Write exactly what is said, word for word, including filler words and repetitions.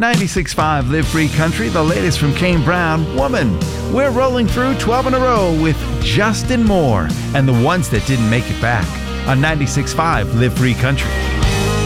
ninety-six point five Live Free Country, the latest from Kane Brown, Woman. We're rolling through twelve in a row with Justin Moore and the ones that didn't make it back on ninety-six point five Live Free Country.